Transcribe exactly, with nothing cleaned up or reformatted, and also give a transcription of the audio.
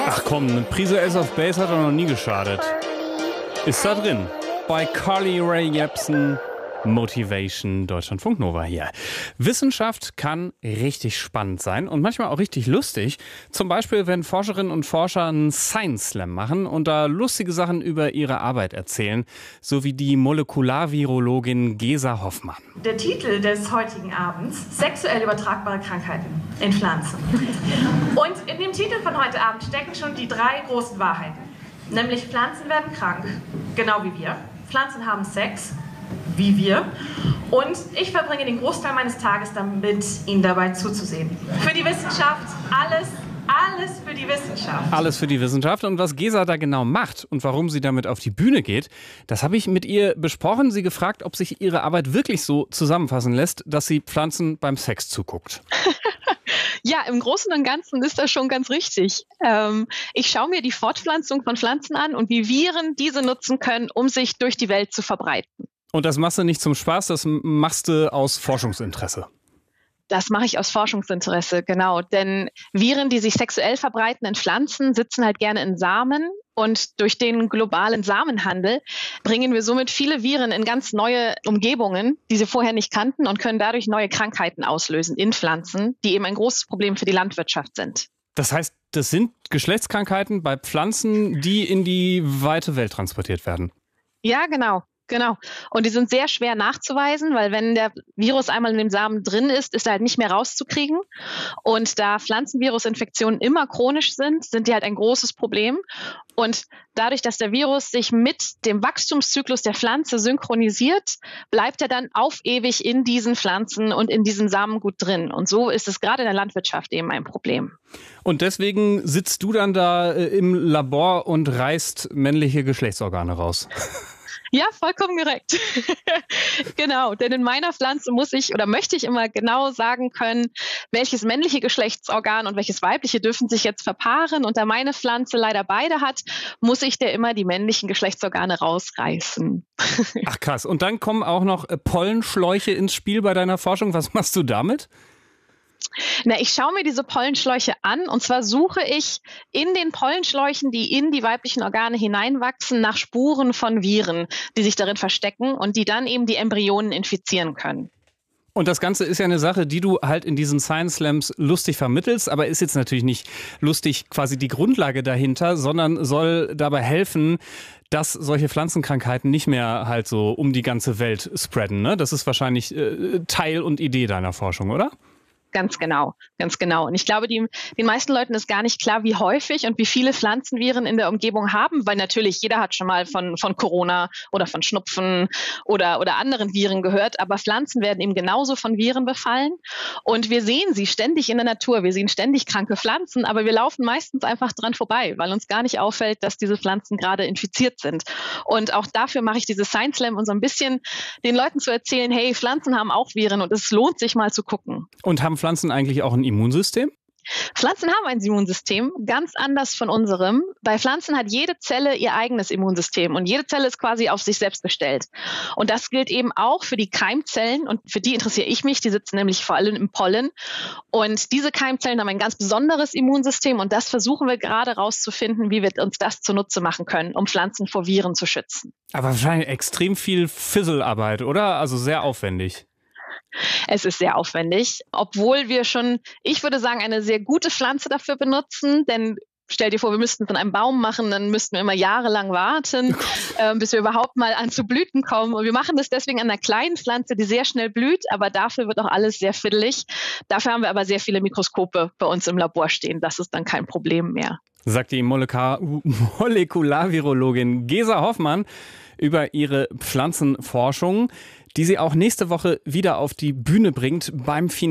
Ach komm, eine Prise Ace of Base hat doch noch nie geschadet. Ist da drin. Bei Carly Rae Jepsen. Motivation, Deutschlandfunk Nova hier. Wissenschaft kann richtig spannend sein und manchmal auch richtig lustig. Zum Beispiel, wenn Forscherinnen und Forscher einen Science Slam machen und da lustige Sachen über ihre Arbeit erzählen, so wie die Molekularvirologin Gesa Hoffmann. Der Titel des heutigen Abends: Sexuell übertragbare Krankheiten in Pflanzen. Und in dem Titel von heute Abend stecken schon die drei großen Wahrheiten. Nämlich Pflanzen werden krank, genau wie wir. Pflanzen haben Sex, wie wir. Und ich verbringe den Großteil meines Tages damit, Ihnen dabei zuzusehen. Für die Wissenschaft alles, alles für die Wissenschaft. Alles für die Wissenschaft. Und was Gesa da genau macht und warum sie damit auf die Bühne geht, das habe ich mit ihr besprochen. Sie gefragt, ob sich ihre Arbeit wirklich so zusammenfassen lässt, dass sie Pflanzen beim Sex zuguckt. Ja, im Großen und Ganzen ist das schon ganz richtig. Ähm, ich schaue mir die Fortpflanzung von Pflanzen an und wie Viren diese nutzen können, um sich durch die Welt zu verbreiten. Und das machst du nicht zum Spaß, das machst du aus Forschungsinteresse. Das mache ich aus Forschungsinteresse, genau. Denn Viren, die sich sexuell verbreiten in Pflanzen, sitzen halt gerne in Samen. Und durch den globalen Samenhandel bringen wir somit viele Viren in ganz neue Umgebungen, die sie vorher nicht kannten, und können dadurch neue Krankheiten auslösen in Pflanzen, die eben ein großes Problem für die Landwirtschaft sind. Das heißt, das sind Geschlechtskrankheiten bei Pflanzen, die in die weite Welt transportiert werden? Ja, genau. Genau. Und die sind sehr schwer nachzuweisen, weil wenn der Virus einmal in dem Samen drin ist, ist er halt nicht mehr rauszukriegen. Und da Pflanzenvirusinfektionen immer chronisch sind, sind die halt ein großes Problem. Und dadurch, dass der Virus sich mit dem Wachstumszyklus der Pflanze synchronisiert, bleibt er dann auf ewig in diesen Pflanzen und in diesem Samengut drin. Und so ist es gerade in der Landwirtschaft eben ein Problem. Und deswegen sitzt du dann da im Labor und reißt männliche Geschlechtsorgane raus. Ja, vollkommen korrekt. Genau, denn in meiner Pflanze muss ich oder möchte ich immer genau sagen können, welches männliche Geschlechtsorgan und welches weibliche dürfen sich jetzt verpaaren. Und da meine Pflanze leider beide hat, muss ich der immer die männlichen Geschlechtsorgane rausreißen. Ach krass, und dann kommen auch noch Pollenschläuche ins Spiel bei deiner Forschung. Was machst du damit? Na, ich schaue mir diese Pollenschläuche an, und zwar suche ich in den Pollenschläuchen, die in die weiblichen Organe hineinwachsen, nach Spuren von Viren, die sich darin verstecken und die dann eben die Embryonen infizieren können. Und das Ganze ist ja eine Sache, die du halt in diesen Science Slams lustig vermittelst, aber ist jetzt natürlich nicht lustig quasi die Grundlage dahinter, sondern soll dabei helfen, dass solche Pflanzenkrankheiten nicht mehr halt so um die ganze Welt spreaden, ne? Das ist wahrscheinlich äh, Teil und Idee deiner Forschung, oder? Ganz genau, ganz genau. Und ich glaube, die, den meisten Leuten ist gar nicht klar, wie häufig und wie viele Pflanzenviren in der Umgebung haben, weil natürlich jeder hat schon mal von, von Corona oder von Schnupfen oder, oder anderen Viren gehört, aber Pflanzen werden eben genauso von Viren befallen. Und wir sehen sie ständig in der Natur, wir sehen ständig kranke Pflanzen, aber wir laufen meistens einfach dran vorbei, weil uns gar nicht auffällt, dass diese Pflanzen gerade infiziert sind. Und auch dafür mache ich diese Science Slam, um so ein bisschen den Leuten zu erzählen, hey, Pflanzen haben auch Viren und es lohnt sich mal zu gucken. Und haben Pflanzen eigentlich auch ein Immunsystem? Pflanzen haben ein Immunsystem, ganz anders von unserem. Bei Pflanzen hat jede Zelle ihr eigenes Immunsystem und jede Zelle ist quasi auf sich selbst gestellt. Und das gilt eben auch für die Keimzellen, und für die interessiere ich mich, die sitzen nämlich vor allem im Pollen. Und diese Keimzellen haben ein ganz besonderes Immunsystem, und das versuchen wir gerade rauszufinden, wie wir uns das zunutze machen können, um Pflanzen vor Viren zu schützen. Aber wahrscheinlich extrem viel Fisselarbeit, oder? Also sehr aufwendig. Es ist sehr aufwendig, obwohl wir schon, ich würde sagen, eine sehr gute Pflanze dafür benutzen, denn stell dir vor, wir müssten von einem Baum machen, dann müssten wir immer jahrelang warten, äh, bis wir überhaupt mal an zu Blüten kommen. Und wir machen das deswegen an einer kleinen Pflanze, die sehr schnell blüht, aber dafür wird auch alles sehr fiddelig. Dafür haben wir aber sehr viele Mikroskope bei uns im Labor stehen. Das ist dann kein Problem mehr. Sagt die Molekar- Molekularvirologin Gesa Hoffmann über ihre Pflanzenforschung, die sie auch nächste Woche wieder auf die Bühne bringt beim Finale.